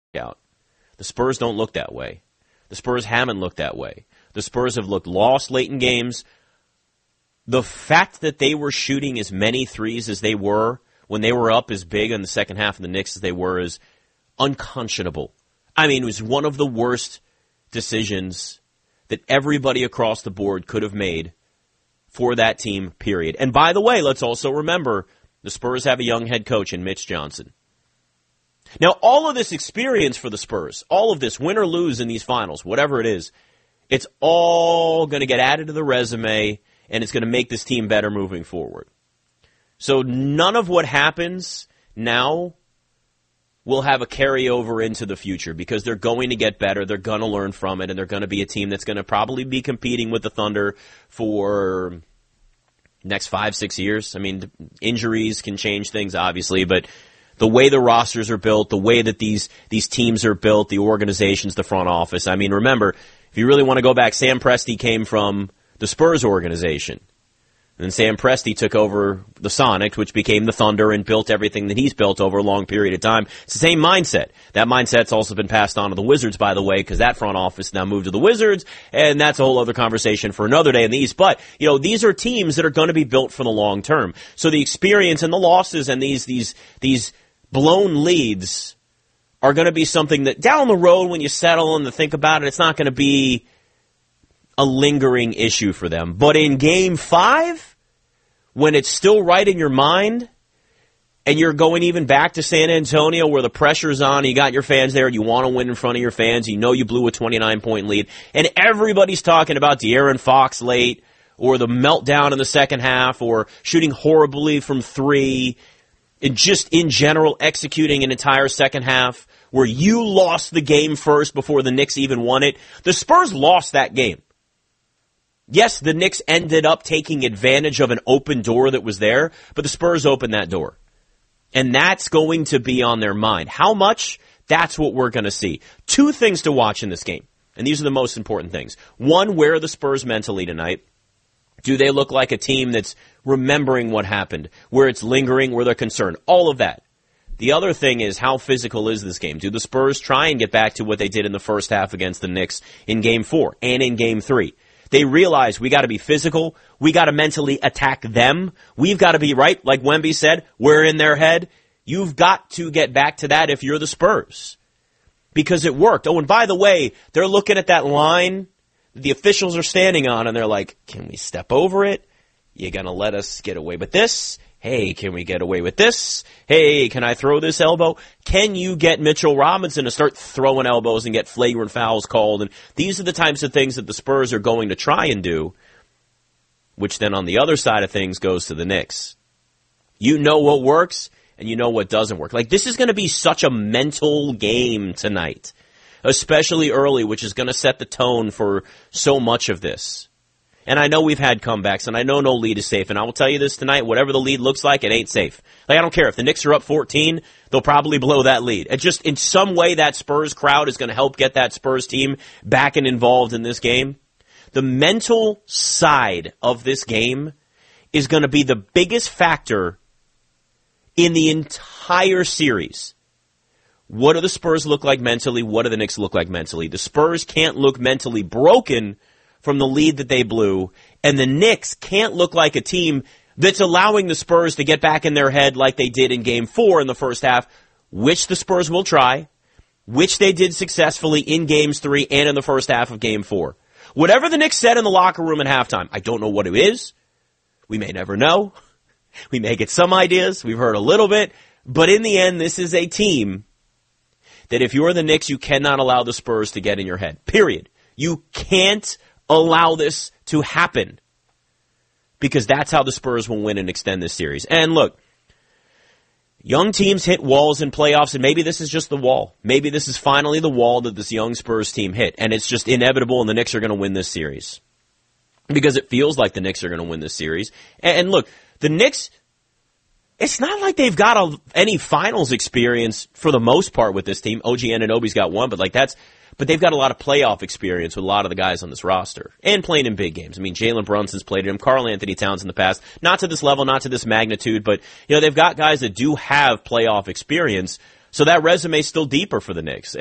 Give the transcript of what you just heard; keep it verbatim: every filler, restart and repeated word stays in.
out. The Spurs don't look that way. The Spurs haven't looked that way. The Spurs have looked lost late in games. The fact that they were shooting as many threes as they were when they were up as big in the second half of the Knicks as they were is unconscionable. I mean, it was one of the worst decisions that everybody across the board could have made for that team, period. And by the way, let's also remember, the Spurs have a young head coach in Mitch Johnson. Now, all of this experience for the Spurs, all of this, win or lose in these finals, whatever it is, it's all going to get added to the resume, and it's going to make this team better moving forward. So none of what happens now will have a carryover into the future because they're going to get better, they're going to learn from it, and they're going to be a team that's going to probably be competing with the Thunder for next five, six years. I mean, injuries can change things, obviously, but the way the rosters are built, the way that these these teams are built, the organizations, the front office. I mean, remember, if you really want to go back, Sam Presti came from the Spurs organization. And then Sam Presti took over the Sonics, which became the Thunder, and built everything that he's built over a long period of time. It's the same mindset. That mindset's also been passed on to the Wizards, by the way, because that front office now moved to the Wizards, and that's a whole other conversation for another day in the East. But, you know, these are teams that are going to be built for the long term. So the experience and the losses and these these these blown leads are going to be something that down the road when you settle and to think about it, it's not going to be a lingering issue for them. But in game five, when it's still right in your mind and you're going even back to San Antonio where the pressure's on, you got your fans there and you want to win in front of your fans, you know you blew a twenty-nine point lead, and everybody's talking about De'Aaron Fox late or the meltdown in the second half or shooting horribly from three, and just in general executing an entire second half where you lost the game first before the Knicks even won it. The Spurs lost that game. Yes, the Knicks ended up taking advantage of an open door that was there, but the Spurs opened that door. And that's going to be on their mind. How much? That's what we're going to see. Two things to watch in this game, and these are the most important things. One, where are the Spurs mentally tonight? Do they look like a team that's remembering what happened, where it's lingering, where they're concerned? All of that. The other thing is, how physical is this game? Do the Spurs try and get back to what they did in the first half against the Knicks in game four and in game three? They realize we got to be physical. We got to mentally attack them. We've got to be right, like Wemby said, we're in their head. You've got to get back to that if you're the Spurs, because it worked. Oh, and by the way, they're looking at that line the officials are standing on, and they're like, can we step over it? You going to let us get away with this? Hey, can we get away with this? Hey, can I throw this elbow? Can you get Mitchell Robinson to start throwing elbows and get flagrant fouls called? And these are the types of things that the Spurs are going to try and do, which then on the other side of things goes to the Knicks. You know what works, and you know what doesn't work. Like, this is going to be such a mental game tonight, especially early, which is going to set the tone for so much of this. And I know we've had comebacks, and I know no lead is safe. And I will tell you this tonight, whatever the lead looks like, it ain't safe. Like, I don't care. If the Knicks are up fourteen, they'll probably blow that lead. It just, in some way, that Spurs crowd is going to help get that Spurs team back and involved in this game. The mental side of this game is going to be the biggest factor in the entire series. What do the Spurs look like mentally? What do the Knicks look like mentally? The Spurs can't look mentally broken from the lead that they blew, and the Knicks can't look like a team that's allowing the Spurs to get back in their head like they did in game four in the first half, which the Spurs will try, which they did successfully in games three and in the first half of game four. Whatever the Knicks said in the locker room at halftime, I don't know what it is. We may never know. We may get some ideas. We've heard a little bit. But in the end, this is a team that if you're the Knicks, you cannot allow the Spurs to get in your head. Period. You can't allow this to happen, because that's how the Spurs will win and extend this series. And look, young teams hit walls in playoffs, and maybe this is just the wall. Maybe this is finally the wall that this young Spurs team hit, and it's just inevitable, and the Knicks are going to win this series, because it feels like the Knicks are going to win this series. And look, the Knicks, it's not like they've got a, any finals experience for the most part with this team. O G Anunoby's got one, but like that's But they've got a lot of playoff experience with a lot of the guys on this roster. And playing in big games. I mean, Jalen Brunson's played him. Karl Anthony Towns in the past. Not to this level, not to this magnitude, but, you know, they've got guys that do have playoff experience. So that resume's still deeper for the Knicks.